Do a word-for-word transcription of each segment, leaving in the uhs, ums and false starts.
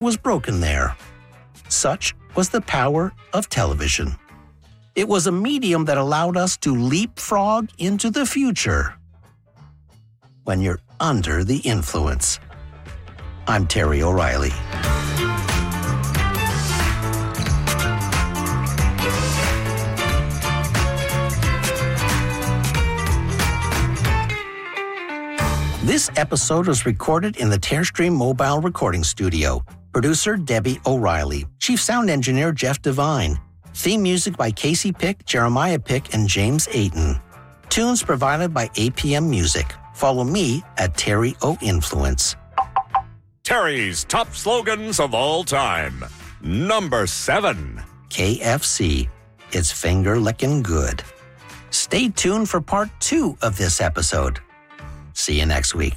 was broken there. Such was the power of television. It was a medium that allowed us to leapfrog into the future when you're under the influence. I'm Terry O'Reilly. This episode was recorded in the Tearstream Mobile Recording Studio. Producer Debbie O'Reilly. Chief Sound Engineer Jeff Devine. Theme music by Casey Pick, Jeremiah Pick, and James Ayton. Tunes provided by A P M Music. Follow me at Terry O Influence. Terry's top slogans of all time. Number seven. K F C. It's finger-licking good. Stay tuned for part two of this episode. See you next week.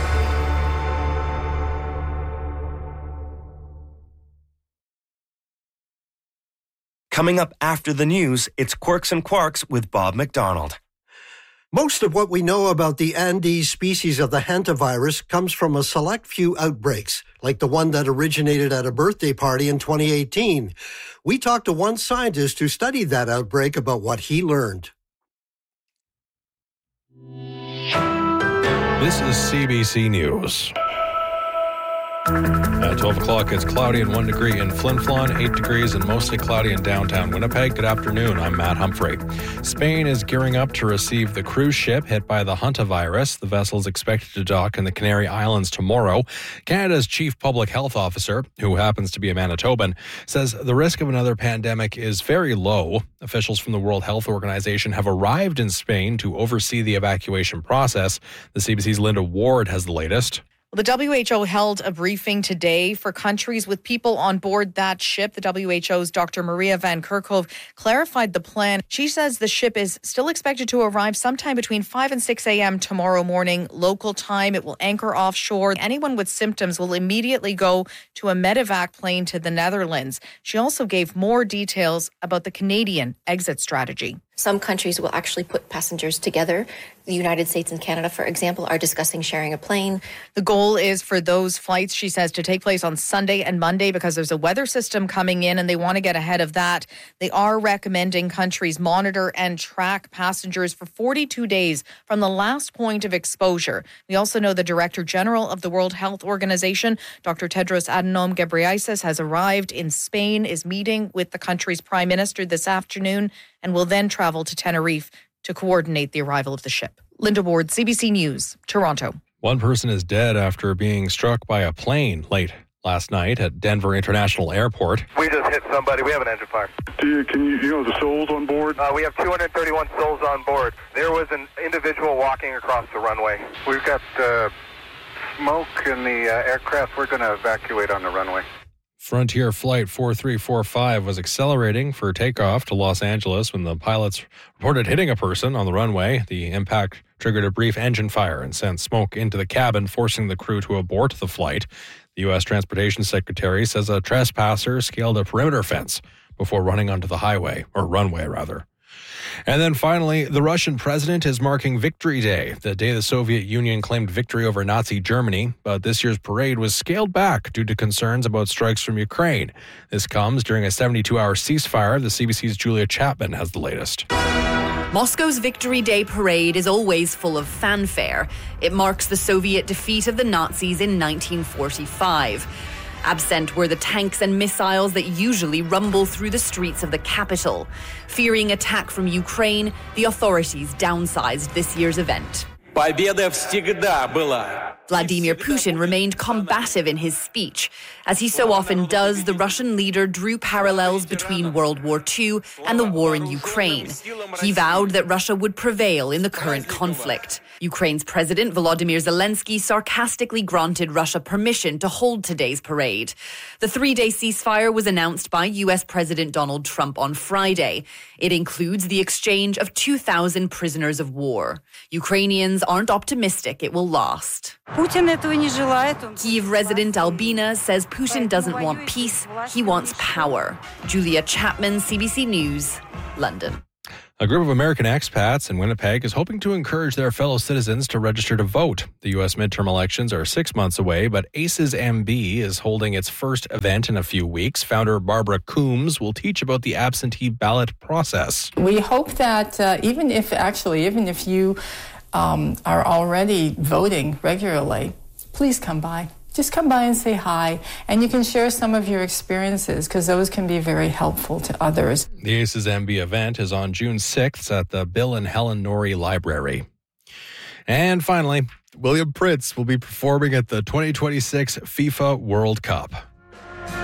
Coming up after the news, it's Quirks and Quarks with Bob McDonald. Most of what we know about the Andes species of the hantavirus comes from a select few outbreaks, like the one that originated at a birthday party in twenty eighteen. We talked to one scientist who studied that outbreak about what he learned. This is C B C News. At twelve o'clock, it's cloudy and one degree in Flin Flon, eight degrees and mostly cloudy in downtown Winnipeg. Good afternoon, I'm Matt Humphrey. Spain is gearing up to receive the cruise ship hit by the hantavirus. The vessel is expected to dock in the Canary Islands tomorrow. Canada's chief public health officer, who happens to be a Manitoban, says the risk of another pandemic is very low. Officials from the World Health Organization have arrived in Spain to oversee the evacuation process. The C B C's Linda Ward has the latest. The W H O held a briefing today for countries with people on board that ship. The W H O's Doctor Maria Van Kerkhove clarified the plan. She says the ship is still expected to arrive sometime between five and six a.m. tomorrow morning, local time. It will anchor offshore. Anyone with symptoms will immediately go to a medevac plane to the Netherlands. She also gave more details about the Canadian exit strategy. Some countries will actually put passengers together. The United States and Canada, for example, are discussing sharing a plane. The goal is for those flights, she says, to take place on Sunday and Monday because there's a weather system coming in and they want to get ahead of that. They are recommending countries monitor and track passengers for forty-two days from the last point of exposure. We also know the Director General of the World Health Organization, Doctor Tedros Adhanom Ghebreyesus, has arrived in Spain, is meeting with the country's Prime Minister this afternoon, and will then travel to Tenerife to coordinate the arrival of the ship. Linda Ward, C B C News, Toronto. One person is dead after being struck by a plane late last night at Denver International Airport. We just hit somebody. We have an engine fire. Do you, can you, you know the souls on board? Uh, we have two hundred thirty-one souls on board. There was an individual walking across the runway. We've got uh, smoke in the uh, aircraft. We're going to evacuate on the runway. Frontier Flight four three four five was accelerating for takeoff to Los Angeles when the pilots reported hitting a person on the runway. The impact triggered a brief engine fire and sent smoke into the cabin, forcing the crew to abort the flight. The U S Transportation Secretary says a trespasser scaled a perimeter fence before running onto the highway, or runway rather. And then finally, the Russian president is marking Victory Day, the day the Soviet Union claimed victory over Nazi Germany. But this year's parade was scaled back due to concerns about strikes from Ukraine. This comes during a seventy-two hour ceasefire. The C B C's Julia Chapman has the latest. Moscow's Victory Day parade is always full of fanfare. It marks the Soviet defeat of the Nazis in nineteen forty-five. Absent were the tanks and missiles that usually rumble through the streets of the capital. Fearing attack from Ukraine, the authorities downsized this year's event. Победа всегда была. Vladimir Putin remained combative in his speech. As he so often does, the Russian leader drew parallels between World War Two and the war in Ukraine. He vowed that Russia would prevail in the current conflict. Ukraine's President Volodymyr Zelensky sarcastically granted Russia permission to hold today's parade. The three-day ceasefire was announced by U S President Donald Trump on Friday. It includes the exchange of two thousand prisoners of war. Ukrainians aren't optimistic it will last. Kyiv resident Albina says Putin doesn't want peace, he wants power. Julia Chapman, C B C News, London. A group of American expats in Winnipeg is hoping to encourage their fellow citizens to register to vote. The U S midterm elections are six months away, but ACES M B is holding its first event in a few weeks. Founder Barbara Coombs will teach about the absentee ballot process. We hope that uh, even if, actually, even if you um, are already voting regularly, please come by. Just come by and say hi, and you can share some of your experiences because those can be very helpful to others. The ACES M B event is on June sixth at the Bill and Helen Norrie Library. And finally, William Prince will be performing at the twenty twenty-six FIFA World Cup.